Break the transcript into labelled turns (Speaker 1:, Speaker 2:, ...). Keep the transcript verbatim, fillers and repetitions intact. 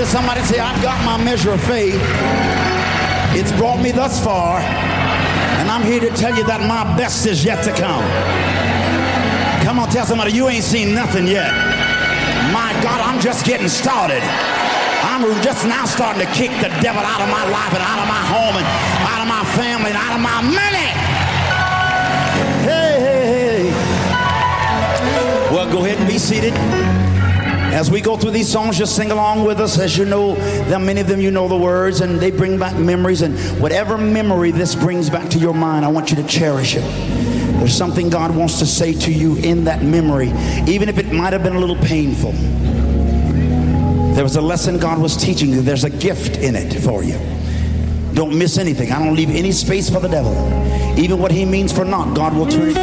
Speaker 1: to somebody, say, I've got my measure of faith. It's brought me thus far, and I'm here to tell you that my best is yet to come. Come on, tell somebody, you ain't seen nothing yet. My God, I'm just getting started. I'm just now starting to kick the devil out of my life and out of my home and out of my family and out of my money. Hey, hey, hey. Well, go ahead and be seated. As we go through these songs, just sing along with us. As you know, there are many of them, you know the words, and they bring back memories. And whatever memory this brings back to your mind, I want you to cherish it. There's something God wants to say to you in that memory, even if it might have been a little painful. There was a lesson God was teaching you. There's a gift in it for you. Don't miss anything. I don't leave any space for the devil. Even what he means for naught, God will turn it.